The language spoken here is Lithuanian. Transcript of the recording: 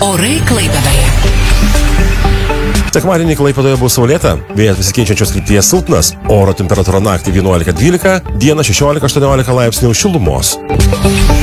Orai Klaipėdoje. Sekmadienį Klaipėdoje bus saulėta, vėjas besikeičiančios krypties silpnas, oro temperatūra naktį 11-12, dieną 16-18 laipsnių šilumos.